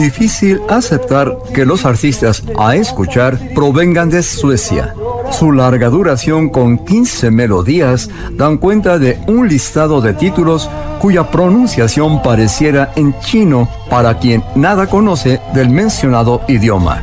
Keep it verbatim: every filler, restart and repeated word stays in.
difícil aceptar que los artistas a escuchar provengan de Suecia. Su larga duración con quince melodías dan cuenta de un listado de títulos cuya pronunciación pareciera en chino para quien nada conoce del mencionado idioma.